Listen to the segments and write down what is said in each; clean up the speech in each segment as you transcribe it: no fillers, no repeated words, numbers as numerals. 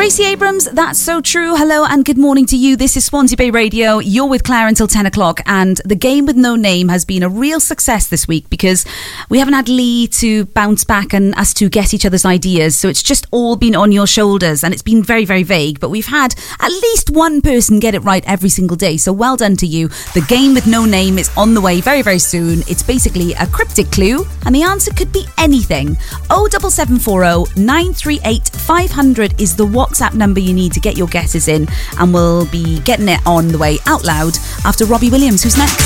Gracie Abrams, that's so true. Hello and good morning to you. This is Swansea Bay Radio. You're with Claire until 10 o'clock, and the game with no name has been a real success this week because we haven't had Lee to bounce back and us to get each other's ideas, so it's just all been on your shoulders, and it's been very, very vague, but we've had at least one person get it right every single day, so well done to you. The game with no name is on the way very, very soon. It's basically a cryptic clue, and the answer could be anything. 07740 938 500 is the WhatsApp number you need to get your guesses in, and we'll be getting it on the way out loud after Robbie Williams. Who's next?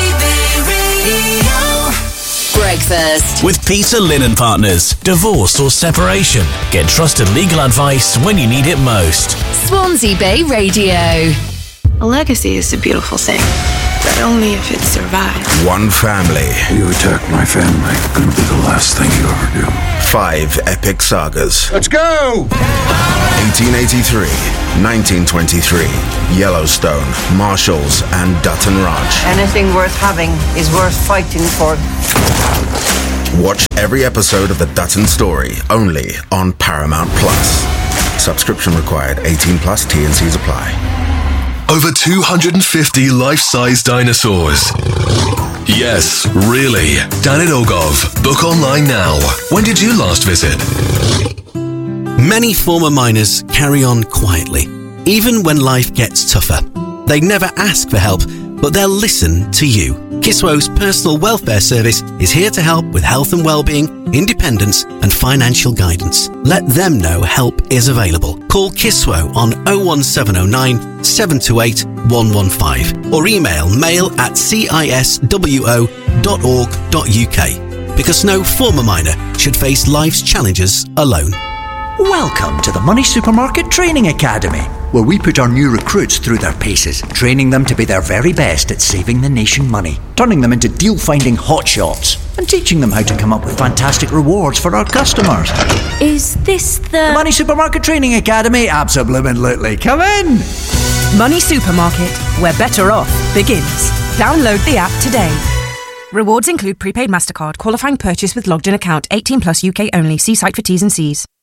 Breakfast with Peter Lynn & Partners. Divorce or separation? Get trusted legal advice when you need it most. Swansea Bay Radio. A legacy is a beautiful thing, but only if it survives. One family. You attack my family, gonna be the last thing you ever do. 5 epic sagas. Let's go! 1883, 1923, Yellowstone, Marshalls, and Dutton Ranch. Anything worth having is worth fighting for. Watch every episode of The Dutton Story, only on Paramount Plus. Subscription required, 18 plus, T&Cs apply. Over 250 life-size dinosaurs. Yes, really. Danin Ogov. Book online now. When did you last visit? Many former miners carry on quietly, even when life gets tougher. They never ask for help, but they'll listen to you. Kiswo's personal welfare service is here to help with health and well-being, independence and financial guidance. Let them know help is available. Call Kiswo on 01709 728 115 or email mail@ciswo.org.uk, because no former miner should face life's challenges alone. Welcome to the Money Supermarket Training Academy, where we put our new recruits through their paces, training them to be their very best at saving the nation money, turning them into deal-finding hotshots, and teaching them how to come up with fantastic rewards for our customers. Is this the Money Supermarket Training Academy? Absolutely. Come in! Money Supermarket, where better off begins. Download the app today. Rewards include prepaid MasterCard, qualifying purchase with logged-in account, 18 plus UK only. See site for T's and C's.